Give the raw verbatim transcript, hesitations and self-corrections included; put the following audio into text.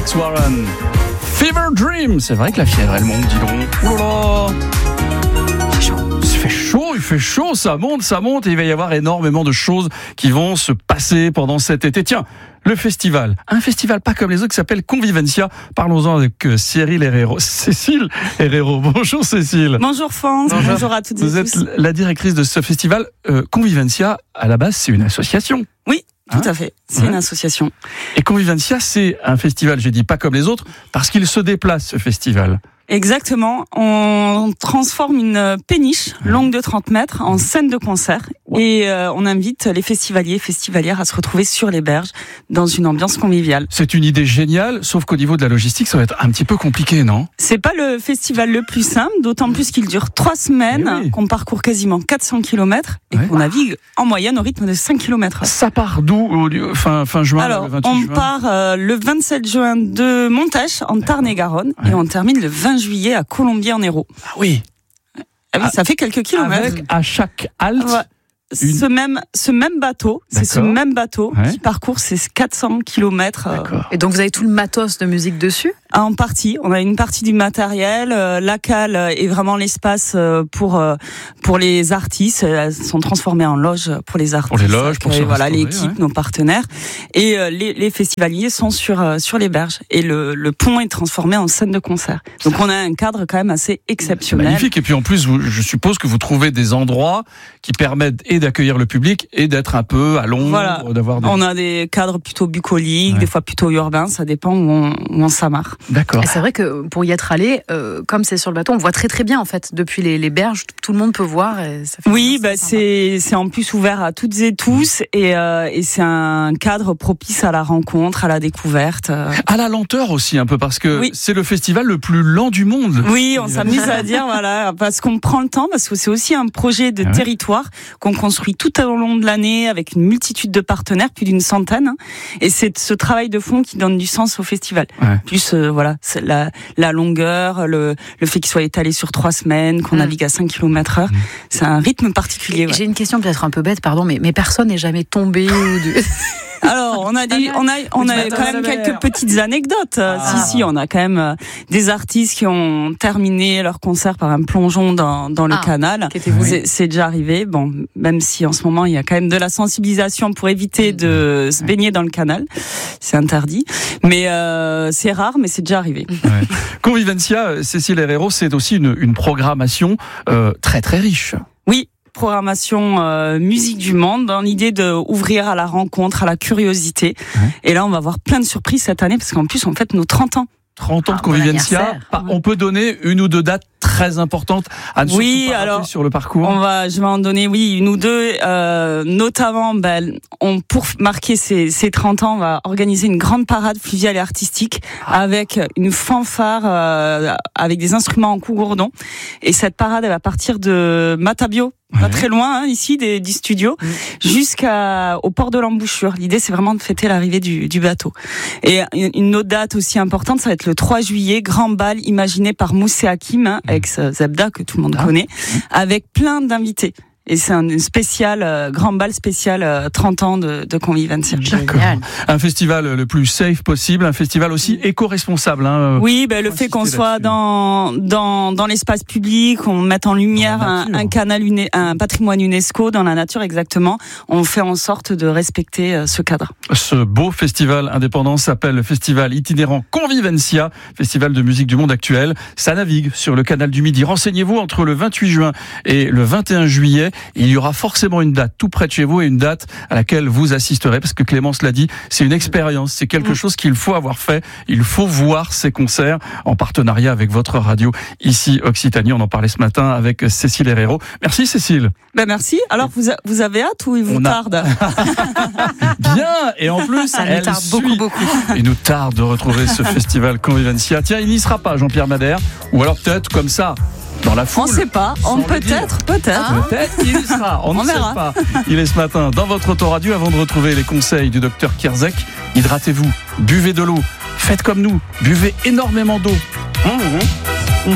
Alex Warren. Fever Dream. C'est vrai que la fièvre, elle monte, dis donc. Oh là là. Il fait chaud, il fait chaud, ça monte, ça monte, et il va y avoir énormément de choses qui vont se passer pendant cet été. Tiens, le festival, un festival pas comme les autres qui s'appelle Convivencia. Parlons-en avec Cyril Herrero. Cécile Herrero. Bonjour Cécile. Bonjour France, bonjour, bonjour à toutes et tous. Vous êtes la directrice de ce festival. Euh, Convivencia, à la base, c'est une association. Oui, tout hein à fait, c'est ouais. une association. Et Convivencia, c'est un festival, j'ai dit pas comme les autres, parce qu'il se déplace, ce festival. Exactement, on transforme une péniche longue de trente mètres en scène de concert et euh, on invite les festivaliers et festivalières à se retrouver sur les berges dans une ambiance conviviale. C'est une idée géniale, sauf qu'au niveau de la logistique, ça va être un petit peu compliqué, non ? C'est pas le festival le plus simple, d'autant plus qu'il dure trois semaines, oui. qu'on parcourt quasiment quatre cents kilomètres et ouais. qu'on navigue en moyenne au rythme de cinq kilomètres heure. Ça part d'où fin, fin juin Alors, le vingt-huit on juin part euh, le vingt-sept juin de Montèche, en Tarn-et-Garonne, ouais. et on termine le vingt juillet à Colombier-en-Hérault. Ah oui. Ah oui, ça fait quelques kilomètres. Avec à chaque halte. Ouais. Une... Ce même, ce même bateau, D'accord. c'est ce même bateau ouais. qui parcourt ces quatre cents kilomètres. D'accord. Et donc vous avez tout le matos de musique dessus ? En partie, on a une partie du matériel. Euh, la cale est vraiment l'espace euh, pour euh, pour les artistes. Elles sont transformées en loges pour les artistes. Pour les loges, pour euh, voilà l'équipe, ouais. nos partenaires. Et euh, les, les festivaliers sont sur euh, sur les berges. Et le, le pont est transformé en scène de concert. Donc on a un cadre quand même assez exceptionnel. Magnifique. Et puis en plus, vous, je suppose que vous trouvez des endroits qui permettent et d'accueillir le public et d'être un peu à l'ombre, voilà. d'avoir des... On a des cadres plutôt bucoliques, ouais. des fois plutôt urbains, ça dépend où on, où on s'amarre. D'accord. Et c'est vrai que pour y être allé, euh, comme c'est sur le bateau, on voit très très bien en fait depuis les, les berges, tout le monde peut voir. Et ça fait oui, bah c'est c'est en plus ouvert à toutes et tous et euh, et c'est un cadre propice à la rencontre, à la découverte. À la lenteur aussi un peu parce que oui. c'est le festival le plus lent du monde. Oui, on s'amuse à dire voilà parce qu'on prend le temps parce que c'est aussi un projet de ah ouais. territoire qu'on construit tout au long de l'année avec une multitude de partenaires, plus d'une centaine. Et c'est ce travail de fond qui donne du sens au festival. Ouais. Plus euh, voilà, c'est la, la longueur, le, le fait qu'il soit étalé sur trois semaines, qu'on mmh. navigue à cinq kilomètres heure. Mmh. C'est un rythme particulier. Ouais. J'ai une question peut-être un peu bête, pardon, mais, mais personne n'est jamais tombé ou du... Alors, on a des, on a, on a quand même quelques petites anecdotes. Ah. Si, si, on a quand même des artistes qui ont terminé leur concert par un plongeon dans, dans le ah, canal. C'est, c'est déjà arrivé. Bon, même si en ce moment il y a quand même de la sensibilisation pour éviter de se baigner dans le canal, c'est interdit. Mais euh, c'est rare, mais c'est déjà arrivé. Ouais. Convivencia, Cécile Herrero, c'est aussi une, une programmation euh, très très riche. Oui. Programmation euh, musique du monde dans l'idée de ouvrir à la rencontre, à la curiosité. Ouais. Et là, on va avoir plein de surprises cette année parce qu'en plus, on fête nos trente ans. trente ans de ah, Convivencia. Bon on peut donner une ou deux dates très importantes à ne oui, surtout pas alors, rater sur le parcours. On va, je vais en donner, oui, une ou deux. Euh, notamment, ben, on, pour marquer ces, ces trente ans, on va organiser une grande parade fluviale et artistique ah. avec une fanfare, euh, avec des instruments en cougourdon. Et cette parade, elle va partir de Matabio. Pas ouais. très loin, hein, ici, des, du studio, mmh. jusqu'au port de l'Embouchure. L'idée, c'est vraiment de fêter l'arrivée du, du bateau. Et une autre date aussi importante, ça va être le trois juillet, grand bal imaginé par Moussé Hakim, hein, mmh. ex-Zebda, que tout le monde ah. connaît, mmh. avec plein d'invités. Et c'est un spécial, euh, grand bal spécial euh, trente ans de, de Convivencia. D'accord. Un festival le plus safe possible, un festival aussi éco-responsable. Hein, oui, ben, le fait qu'on soit dans, dans, dans l'espace public, qu'on mette en lumière un, un canal, une, un patrimoine UNESCO dans la nature, exactement, on fait en sorte de respecter euh, ce cadre. Ce beau festival indépendant s'appelle le festival itinérant Convivencia, festival de musique du monde actuel. Ça navigue sur le canal du Midi. Renseignez-vous entre le vingt-huit juin et le vingt et un juillet. Il y aura forcément une date tout près de chez vous et une date à laquelle vous assisterez parce que Clémence l'a dit, c'est une expérience, c'est quelque chose qu'il faut avoir fait. Il faut voir ces concerts en partenariat avec votre radio ici Occitanie. On en parlait ce matin avec Cécile Herrero. Merci Cécile. Ben merci. Alors vous, a, vous avez hâte ou il vous On tarde a... Bien. Et en plus, ça elle nous tarde suit. beaucoup beaucoup. Il nous tarde de retrouver ce festival Convivencia. Tiens, il n'y sera pas Jean-Pierre Madère ou alors peut-être comme ça. Dans la foule. On ne sait pas, on peut-être, peut-être. Ah. Peut-être qu'il y sera, on, on ne verra. Sait pas. Il est ce matin dans votre autoradio avant de retrouver les conseils du docteur Kierzek. Hydratez-vous, buvez de l'eau, faites comme nous, buvez énormément d'eau. Mmh, mmh.